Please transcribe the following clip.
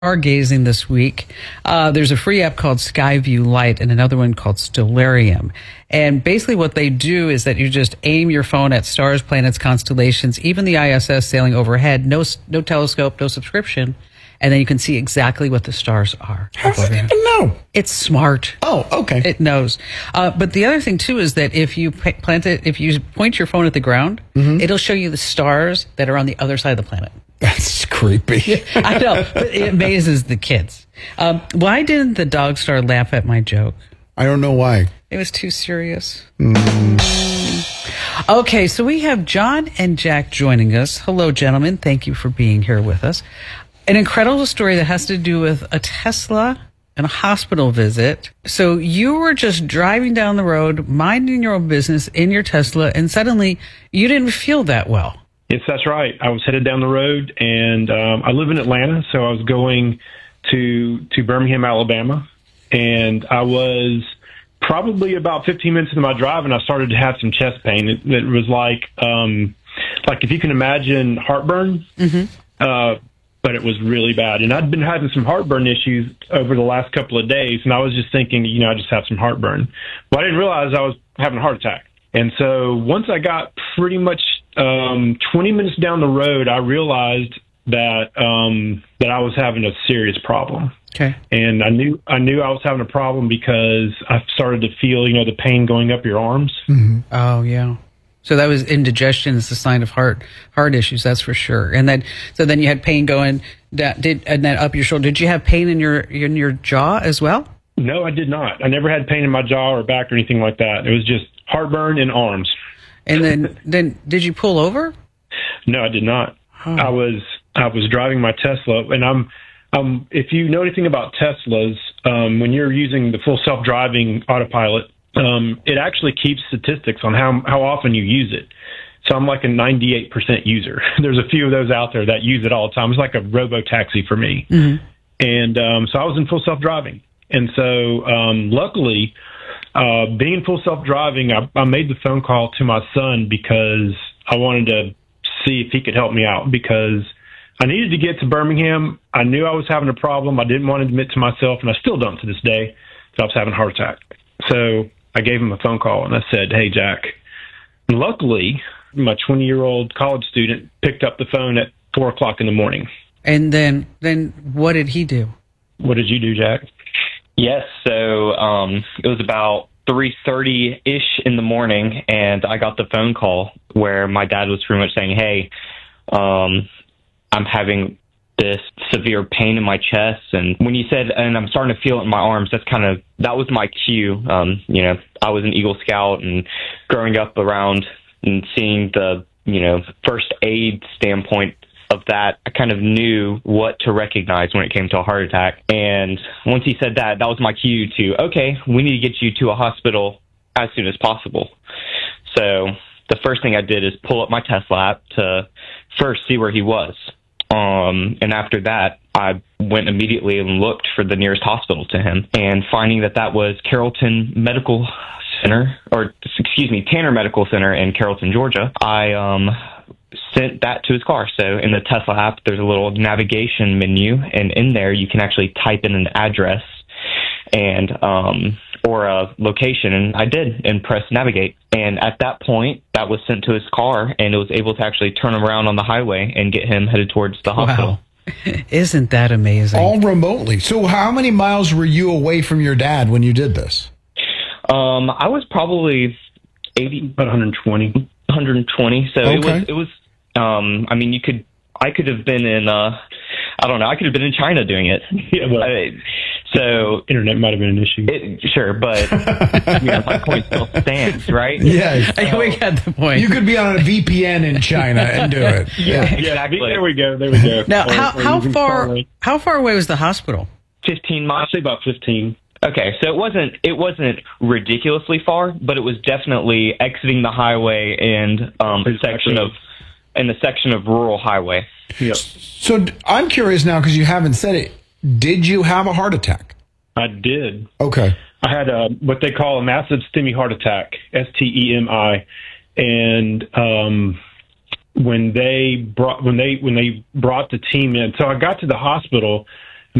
Stargazing this week. There's a free app called Skyview Lite and another one called Stellarium. And basically what they do is that you just aim your phone at stars, planets, constellations, even the ISS sailing overhead, no telescope, no subscription, and then you can see exactly what the stars are. How does it even know? It's smart. Oh, okay. It knows. But the other thing too is that if you if you point your phone at the ground, it'll show you the stars that are on the other side of the planet. That's creepy. I know, but it amazes the kids. Why didn't the dog star laugh at my joke? I don't know why. It was too serious. Okay, so we have John and Jack joining us. Hello, gentlemen. Thank you for being here with us. An incredible story that has to do with a Tesla and a hospital visit. So you were just driving down the road, minding your own business in your Tesla, and suddenly you didn't feel that well. Yes, that's right. I was headed down the road, and I live in Atlanta, so I was going to Birmingham, Alabama, and I was probably about 15 minutes into my drive, and I started to have some chest pain. It was like if you can imagine heartburn, but it was really bad. And I'd been having some heartburn issues over the last couple of days, and I was just thinking, I just have some heartburn. Well, I didn't realize I was having a heart attack. And so once I got pretty much 20 minutes down the road, I realized that I was having a serious problem. Okay. And I knew I was having a problem because I started to feel, the pain going up your arms. Mm-hmm. Oh, yeah. So that was indigestion. It's a sign of heart issues, that's for sure. And then you had pain going and then up your shoulder. Did you have pain in your jaw as well? No, I did not. I never had pain in my jaw or back or anything like that. It was just heartburn and arms. And then did you pull over? No, I did not. Oh. I was driving my Tesla, and I'm if you know anything about Teslas, when you're using the full self-driving autopilot, it actually keeps statistics on how often you use it. So I'm like a 98% user. There's a few of those out there that use it all the time. It's like a robo-taxi for me. Mm-hmm. And so I was in full self-driving. And so luckily, being in full self-driving, I made the phone call to my son because I wanted to see if he could help me out because I needed to get to Birmingham. I knew I was having a problem. I didn't want to admit to myself, and I still don't to this day, that I was having a heart attack. So I gave him a phone call, and I said, "Hey, Jack." And luckily, my 20-year-old college student picked up the phone at 4 o'clock in the morning. And then what did he do? What did you do, Jack? Yes, so it was about 3:30-ish in the morning, and I got the phone call where my dad was pretty much saying, "Hey, I'm having this severe pain in my chest." And when you said, "and I'm starting to feel it in my arms," that was my cue. I was an Eagle Scout, and growing up around and seeing the, first aid standpoint of that, I kind of knew what to recognize when it came to a heart attack. And once he said that was my cue to, okay, we need to get you to a hospital as soon as possible. So the first thing I did is pull up my Tesla app to first see where he was. And after that, I went immediately and looked for the nearest hospital to him, and finding that was Tanner Medical Center in Carrollton, Georgia, I sent that to his car. So in the Tesla app, there's a little navigation menu, and in there you can actually type in an address and or a location, and I did, and press navigate. And at that point, that was sent to his car, and it was able to actually turn him around on the highway and get him headed towards the hospital. Wow. Isn't that amazing? All remotely. So how many miles were you away from your dad when you did this? I was probably about 120. 120. So okay. it was I could have been in I could have been in China doing it. Yeah, well, so internet might have been an issue. Sure, but my point still stands, right? Yeah, we got the point. You could be on a VPN in China and do it. Yeah, exactly. There we go. Now, how far away was the hospital? 15 miles. I'd say about 15. Okay, so it wasn't ridiculously far, but it was definitely exiting the highway and the section of rural highway. Yep. So I'm curious now, because you haven't said it. Did you have a heart attack? I did. Okay. I had what they call a massive STEMI heart attack, STEMI, and when they brought the team in, so I got to the hospital.